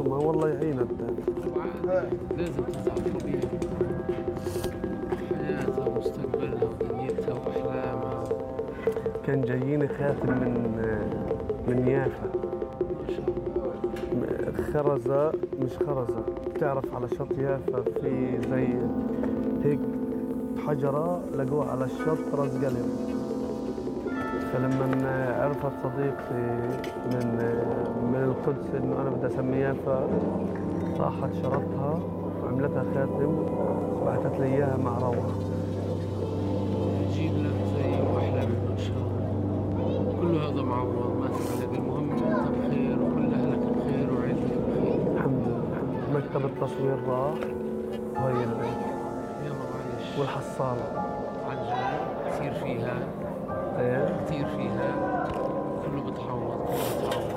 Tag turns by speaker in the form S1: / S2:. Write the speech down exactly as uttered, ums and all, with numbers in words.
S1: ما والله يعينها التاني.
S2: لازم تسعى طبيعي، حياتها ومستقبلها ودنيتها وأحلامها.
S1: كان جاييني خاتم من من يافا،
S2: ما شاء الله.
S1: خرزة مش خرزة، بتعرف على شط يافا في زي هيك حجرة لقوها على الشط راس قلم. فلما عرفت صديقتي من من القدس انه انا بدي اسمي يافا، راحت شرتها وعملتها خاتم وبعثت لي اياها مع روعة.
S2: يجيب لك زي وأحلى منه إن شاء الله. كل هذا معوض، ما تقلق. المهم أنت بخير وكل أهلك بخير وعيلتك بخير.
S1: الحمد لله الحمد لله. مكتب التصوير راح وهي البيت.
S2: يلا معلش.
S1: والحصالة
S2: عن جد تصير فيها.
S1: ايه